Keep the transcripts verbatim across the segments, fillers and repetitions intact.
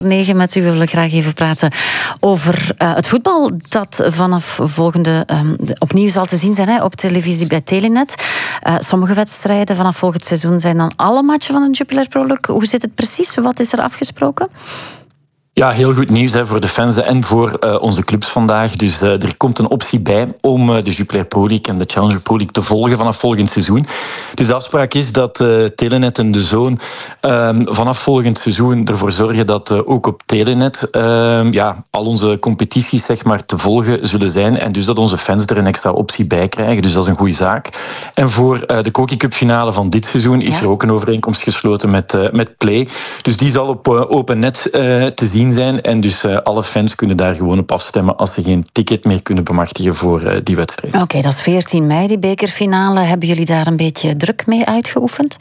negen met u. We willen graag even praten over uh, het voetbal dat vanaf volgende um, opnieuw zal te zien zijn hè, op televisie bij Telenet. Uh, sommige wedstrijden vanaf volgend seizoen zijn dan alle matchen van de Jupiler Pro League. Hoe zit het precies? Wat is er afgesproken? Ja, heel goed nieuws hè, voor de fans en voor uh, onze clubs vandaag. Dus uh, er komt een optie bij om uh, de Jupiler Pro League en de Challenger Pro League te volgen vanaf volgend seizoen. Dus de afspraak is dat uh, Telenet en de Zone uh, vanaf volgend seizoen ervoor zorgen dat uh, ook op Telenet uh, ja, al onze competities zeg maar, te volgen zullen zijn. En dus dat onze fans er een extra optie bij krijgen. Dus dat is een goede zaak. En voor uh, de Koki Cup finale van dit seizoen is ja. er ook een overeenkomst gesloten met, uh, met Play. Dus die zal op uh, open net uh, te zien zijn. En dus uh, alle fans kunnen daar gewoon op afstemmen als ze geen ticket meer kunnen bemachtigen voor uh, die wedstrijd. Oké, okay, dat is veertien mei, die bekerfinale. Hebben jullie daar een beetje druk mee uitgeoefend?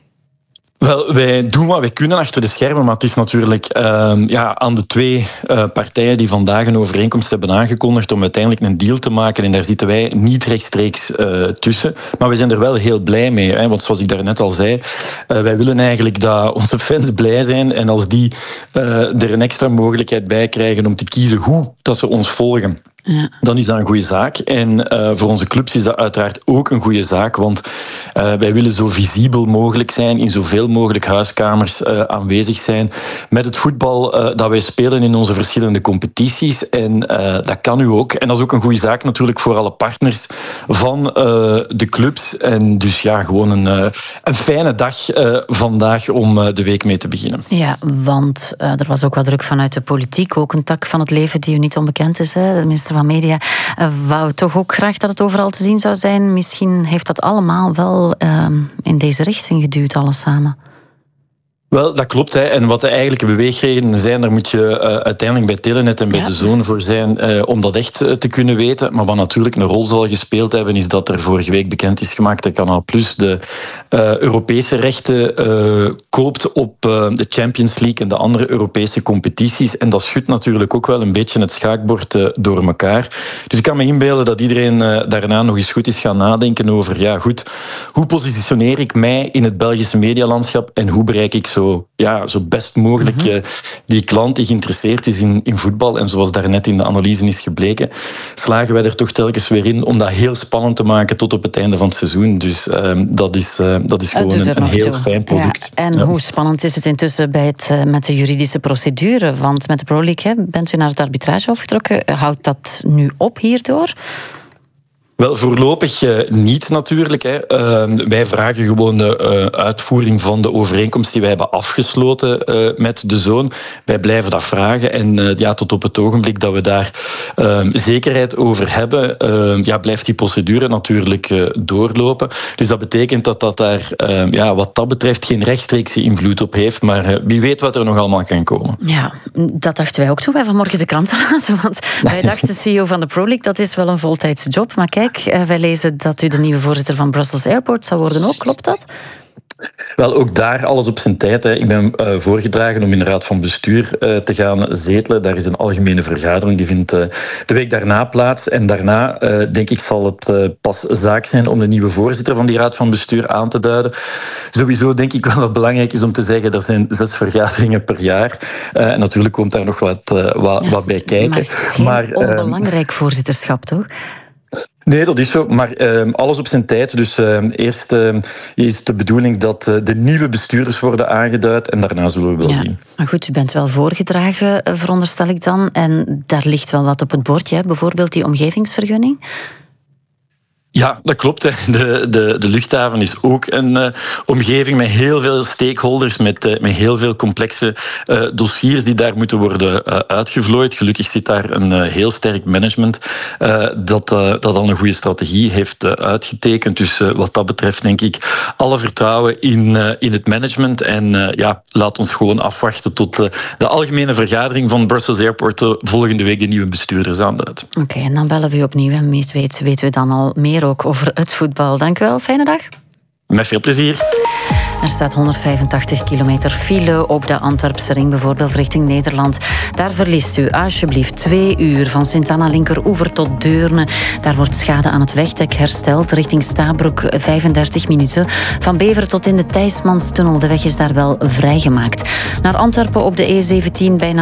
Wel, wij doen wat wij kunnen achter de schermen, maar het is natuurlijk uh, ja, aan de twee uh, partijen die vandaag een overeenkomst hebben aangekondigd om uiteindelijk een deal te maken. En daar zitten wij niet rechtstreeks uh, tussen. Maar we zijn er wel heel blij mee. Hè, want zoals ik daarnet al zei, uh, wij willen eigenlijk dat onze fans blij zijn. En als die uh, er een extra mogelijkheid bij krijgen om te kiezen hoe dat ze ons volgen, ja. dan is dat een goede zaak. En uh, voor onze clubs is dat uiteraard ook een goede zaak, want uh, wij willen zo visibel mogelijk zijn, in zoveel mogelijk huiskamers uh, aanwezig zijn met het voetbal uh, dat wij spelen in onze verschillende competities. En uh, dat kan nu ook. En dat is ook een goede zaak natuurlijk voor alle partners van uh, de clubs. En dus ja, gewoon een, uh, een fijne dag uh, vandaag om uh, de week mee te beginnen. Ja, want uh, er was ook wat druk vanuit de politiek, ook een tak van het leven die u niet onbekend is, hè? De minister van Media uh, wou toch ook graag dat het overal te zien zou zijn. Misschien heeft dat allemaal wel uh, in deze richting geduwd, alles samen. Wel, dat klopt. Hè. En wat de eigenlijke beweegredenen zijn, daar moet je uh, uiteindelijk bij Telenet en bij ja. de Zone voor zijn uh, om dat echt uh, te kunnen weten. Maar wat natuurlijk een rol zal gespeeld hebben, is dat er vorige week bekend is gemaakt dat Canal Plus de uh, Europese rechten uh, koopt op uh, de Champions League en de andere Europese competities. En dat schudt natuurlijk ook wel een beetje het schaakbord uh, door elkaar. Dus ik kan me inbeelden dat iedereen uh, daarna nog eens goed is gaan nadenken over, ja goed, hoe positioneer ik mij in het Belgische medialandschap en hoe bereik ik zo Ja, zo best mogelijk mm-hmm. uh, die klant die geïnteresseerd is in, in voetbal. En zoals daarnet in de analyse is gebleken, slagen wij er toch telkens weer in om dat heel spannend te maken tot op het einde van het seizoen. Dus uh, dat, is, uh, dat is gewoon een, een heel toe. fijn product. Ja, en ja. hoe spannend is het intussen bij het, uh, met de juridische procedure? Want met de Pro League hè, bent u naar het arbitragehof getrokken. Houdt dat nu op hierdoor? Wel, voorlopig uh, niet natuurlijk. Hè. Uh, wij vragen gewoon de uh, uitvoering van de overeenkomst die wij hebben afgesloten uh, met de Zone. Wij blijven dat vragen. En uh, ja, tot op het ogenblik dat we daar uh, zekerheid over hebben, uh, ja, blijft die procedure natuurlijk uh, doorlopen. Dus dat betekent dat dat daar uh, ja, wat dat betreft geen rechtstreekse invloed op heeft. Maar uh, wie weet wat er nog allemaal kan komen. Ja, dat dachten wij ook toen wij vanmorgen de kranten lazen. Want wij dachten, C E O van de Pro League, dat is wel een voltijdse job. Maar kijk, wij lezen dat u de nieuwe voorzitter van Brussels Airport zou worden ook. Klopt dat? Wel, ook daar alles op zijn tijd. Hè. Ik ben uh, voorgedragen om in de raad van bestuur uh, te gaan zetelen. Daar is een algemene vergadering, die vindt uh, de week daarna plaats. En daarna, uh, denk ik, zal het uh, pas zaak zijn om de nieuwe voorzitter van die raad van bestuur aan te duiden. Sowieso denk ik wel dat het belangrijk is om te zeggen, er zijn zes vergaderingen per jaar. Uh, en natuurlijk komt daar nog wat, uh, wat, ja, wat bij kijken. Maar het is geen maar, onbelangrijk uh, voorzitterschap, toch? Nee, dat is zo, maar uh, alles op zijn tijd. Dus uh, eerst uh, is de bedoeling dat uh, de nieuwe bestuurders worden aangeduid en daarna zullen we wel ja, zien. Maar goed, u bent wel voorgedragen, veronderstel ik dan. En daar ligt wel wat op het bordje, hè? Bijvoorbeeld die omgevingsvergunning. Ja, dat klopt. Hè. De, de, de luchthaven is ook een uh, omgeving met heel veel stakeholders, met, uh, met heel veel complexe uh, dossiers die daar moeten worden uh, uitgevlooid. Gelukkig zit daar een uh, heel sterk management uh, dat, uh, dat al een goede strategie heeft uh, uitgetekend. Dus uh, wat dat betreft denk ik alle vertrouwen in, uh, in het management. En uh, ja, laat ons gewoon afwachten tot uh, de algemene vergadering van Brussels Airport uh, volgende week de nieuwe bestuurders aanduidt. Oké, okay, en dan bellen we u opnieuw en meest weten, weten we dan al meer ook over het voetbal. Dank u wel, fijne dag. Met veel plezier. Er staat honderdvijfentachtig kilometer file op de Antwerpse ring, bijvoorbeeld richting Nederland. Daar verliest u alsjeblieft twee uur van Sint-Anna Linkeroever tot Deurne. Daar wordt schade aan het wegdek hersteld. Richting Stabroek vijfendertig minuten. Van Beveren tot in de Thijsmanstunnel. De weg is daar wel vrijgemaakt. Naar Antwerpen op de E zeventien bijna